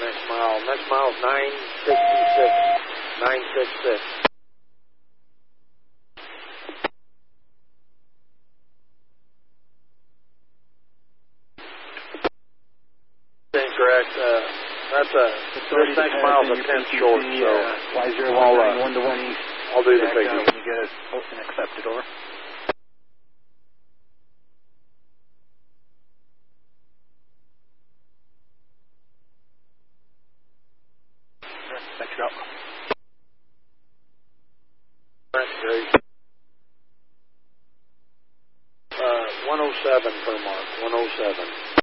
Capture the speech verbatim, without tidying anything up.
next mile. Next mile is nine sixty-six. nine sixty-six. Incorrect. Uh, that's a, this next mile is a tenth short, so Y zero I'll, one uh, one to one east. I'll do the Back figure. out when you get it, and accept it, over. Thanks, out. That's great. Uh, one oh seven per mark. one oh seven.